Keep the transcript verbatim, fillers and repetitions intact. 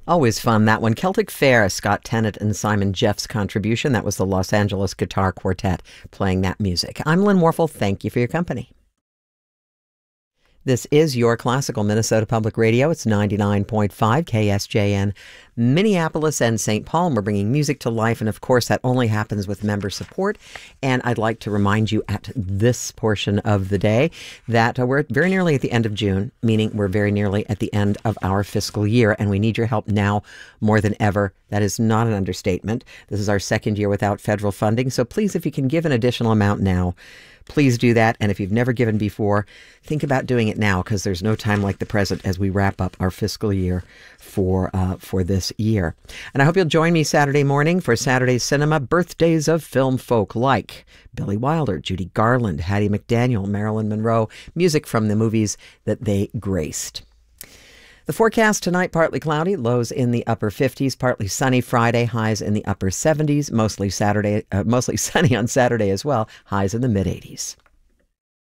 Always fun, that one. Celtic Fair, Scott Tennant and Simon Jeff's contribution. That was the Los Angeles Guitar Quartet playing that music. I'm Lynn Warfel. Thank you for your company. This is your classical Minnesota Public Radio. It's ninety-nine point five K S J N, Minneapolis and Saint Paul. And we're bringing music to life. And of course, that only happens with member support. And I'd like to remind you at this portion of the day that uh, we're very nearly at the end of June, meaning we're very nearly at the end of our fiscal year. And we need your help now more than ever. That is not an understatement. This is our second year without federal funding. So please, if you can give an additional amount now, please do that. And if you've never given before, think about doing it now, because there's no time like the present as we wrap up our fiscal year for uh, for this year. And I hope you'll join me Saturday morning for Saturday's Cinema, birthdays of film folk like Billy Wilder, Judy Garland, Hattie McDaniel, Marilyn Monroe, music from the movies that they graced. The forecast tonight, partly cloudy, lows in the upper fifties, partly sunny Friday, highs in the upper seventies, mostly Saturday, uh, mostly sunny on Saturday as well, highs in the mid eighties.